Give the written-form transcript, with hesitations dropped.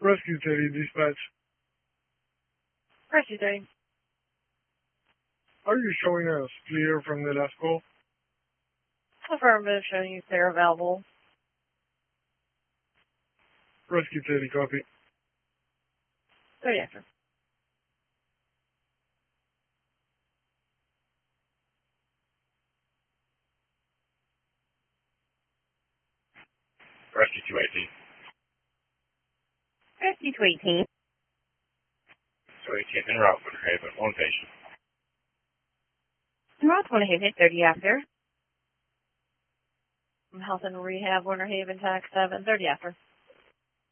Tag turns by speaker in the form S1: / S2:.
S1: Rescue City Dispatch.
S2: Rescue City.
S1: Are you showing us clear from the last call?
S2: Affirmative, showing you clear available.
S1: Rescue City, copy.
S2: 30 after.
S3: Rescue 218.
S2: Rescue 218.
S3: 218 en route, Winter Haven, one patient.
S2: Route Winter Haven, 30 after. Health and Rehab, Winter Haven, tax 7, 30 after.